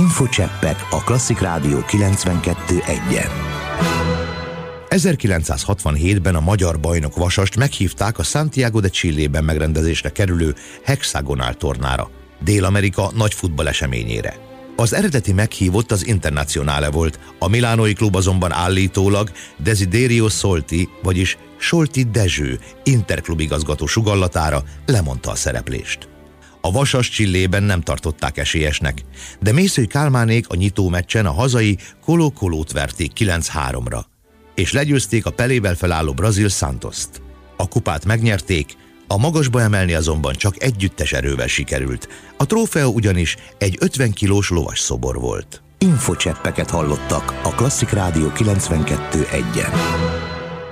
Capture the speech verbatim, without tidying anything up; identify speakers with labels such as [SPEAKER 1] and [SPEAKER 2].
[SPEAKER 1] Infocseppek a Klasszik Rádió kilencvenkettő egyen.
[SPEAKER 2] ezerkilencszázhatvanhétben a magyar bajnok Vasast meghívták a Santiago de Chilében megrendezésre kerülő Hexagonál tornára, Dél-Amerika nagy futballeseményére. Az eredeti meghívott az Internazionale volt, a milánói klub azonban állítólag Desiderio Solti, vagyis Solti Dezső interklub igazgató sugallatára lemondta a szereplést. A Vasas Chilében nem tartották esélyesnek, de Mészöly Kálmánék a nyitó meccsen a hazai Colo-Colót verték kilenc háromra, és legyőzték a Pelével felálló brazil Santoszt. A kupát megnyerték, a magasba emelni azonban csak együttes erővel sikerült. A trófea ugyanis egy ötven kilós lovas szobor volt.
[SPEAKER 1] Infocseppeket hallottak a Klasszik Rádió kilencvenkettő egyen.